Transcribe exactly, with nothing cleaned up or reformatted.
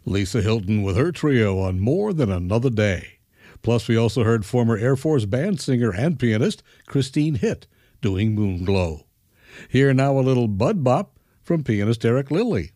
Lisa Hilton with her trio on More Than Another Day. Plus, we also heard former Air Force band singer and pianist Christine Hitt doing Moonglow. Here now a little Bud Bop from pianist Eric Lilly.